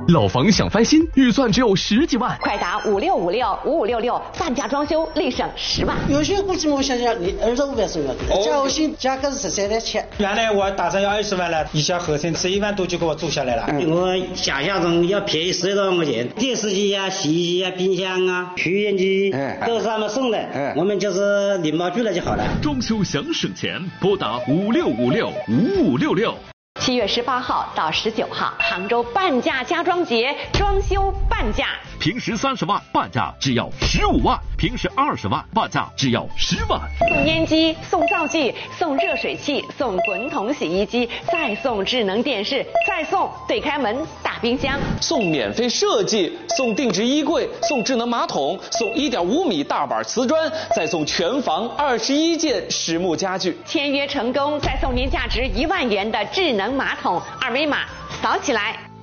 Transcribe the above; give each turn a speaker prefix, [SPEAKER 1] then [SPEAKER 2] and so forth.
[SPEAKER 1] 老房想翻新，预算只有10几万，
[SPEAKER 2] 快打56565566，半价装修立省10万。
[SPEAKER 3] 有些估计我想想，你25万是要的，加薪价格是13点7。
[SPEAKER 4] 原来我打算要20万了，一下合成11万多就给我租下来了。
[SPEAKER 5] 我想象中要便宜10多万块钱，电视机啊、洗衣机啊、冰箱啊、抽烟机都是他们送的，我们就是领包去了就好了。
[SPEAKER 6] 装修想省钱，拨打56565566。
[SPEAKER 2] 7月18号到19号，杭州半价家装节，装修半价，
[SPEAKER 6] 平时30万半价只要15万，平时20万半价只要10万。
[SPEAKER 2] 送烟机，送灶具，送热水器，送滚筒洗衣机，再送智能电视，再送对开门大冰箱，
[SPEAKER 7] 送免费设计，送定制衣柜，送智能马桶，送1.5米大板瓷砖，再送全房21件实木家具。
[SPEAKER 2] 签约成功再送您价值1万元的智能马桶，2维码扫起来。